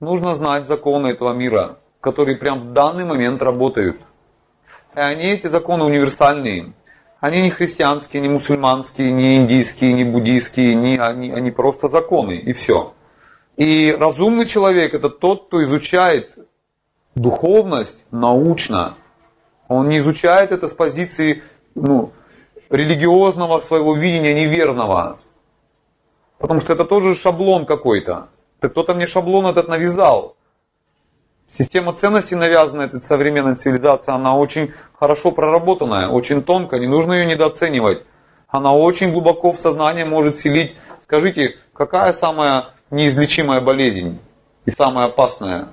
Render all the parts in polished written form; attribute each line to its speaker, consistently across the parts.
Speaker 1: нужно знать законы этого мира, которые прям в данный момент работают. И они, эти законы, универсальные. Они не христианские, не мусульманские, не индийские, не буддийские, они просто законы, и все. И разумный человек — это тот, кто изучает духовность научно. Он не изучает это с позиции религиозного своего видения неверного. Потому что это тоже шаблон какой-то. Кто-то мне шаблон этот навязал. Система ценностей, навязанная этой современной цивилизацией, она очень хорошо проработанная, очень тонкая, не нужно ее недооценивать. Она очень глубоко в сознание может селить. Скажите, какая самая неизлечимая болезнь и самая опасная?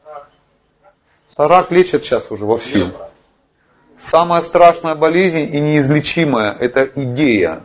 Speaker 1: Рак лечат сейчас уже вовсю. Самая страшная болезнь и неизлечимая – это идея.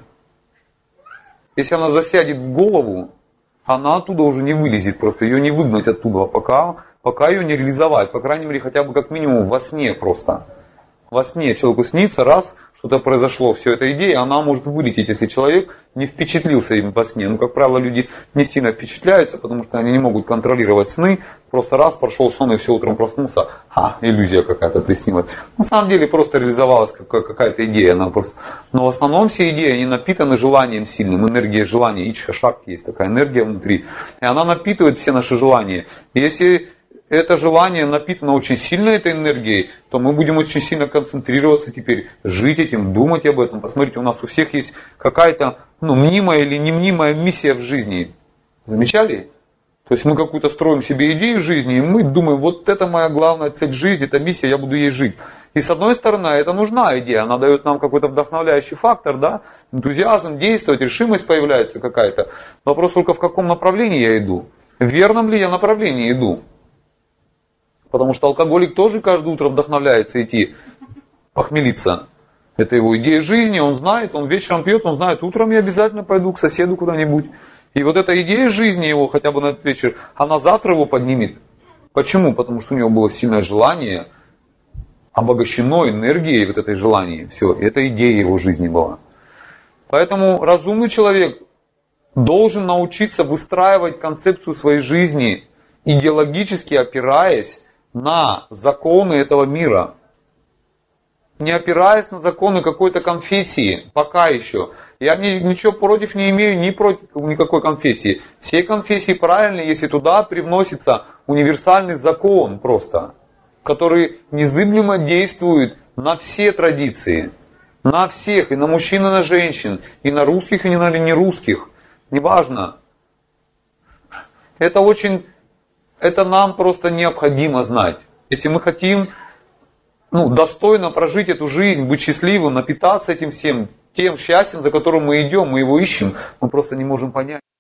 Speaker 1: Если она засядет в голову, она оттуда уже не вылезет, просто ее не выгнать оттуда, пока ее не реализовать, по крайней мере, хотя бы как минимум во сне просто. Во сне человеку снится, раз что-то произошло, все, эта идея, она может вылететь, если человек не впечатлился им во сне. Как правило, люди не сильно впечатляются, потому что они не могут контролировать сны. Просто раз прошел сон и все, утром проснулся, иллюзия какая-то приснилась. На самом деле просто реализовалась какая-то идея. Она просто... Но в основном все идеи, они напитаны желанием сильным, энергией желания. Ичха шакти есть такая энергия внутри. И она напитывает все наши желания. И если это желание напитано очень сильно этой энергией, то мы будем очень сильно концентрироваться теперь, жить этим, думать об этом. Посмотрите, у нас у всех есть какая-то мнимая или не мнимая миссия в жизни. Замечали? То есть мы какую-то строим себе идею жизни, и мы думаем, вот это моя главная цель жизни, это миссия, я буду ей жить. И с одной стороны, это нужна идея, она дает нам какой-то вдохновляющий фактор, да? Энтузиазм, действовать, решимость появляется какая-то. Вопрос только в каком направлении я иду. В верном ли я направлении иду? Потому что алкоголик тоже каждое утро вдохновляется идти похмелиться. Это его идея жизни, он знает, он вечером пьет, он знает, утром я обязательно пойду к соседу куда-нибудь. И вот эта идея жизни его хотя бы на этот вечер, она завтра его поднимет. Почему? Потому что у него было сильное желание, обогащено энергией вот этой желания. Все, это идея его жизни была. Поэтому разумный человек должен научиться выстраивать концепцию своей жизни, идеологически опираясь на законы этого мира. Не опираясь на законы какой-то конфессии, пока еще. Я ничего против не имею, ни против никакой конфессии. Все конфессии правильны, если туда привносится универсальный закон просто, который незыблемо действует на все традиции. На всех, и на мужчин, и на женщин, и на русских, и на нерусских. Неважно. Это нам просто необходимо знать. Если мы хотим достойно прожить эту жизнь, быть счастливым, напитаться этим всем, тем счастьем, за которым мы идем, мы его ищем, мы просто не можем понять.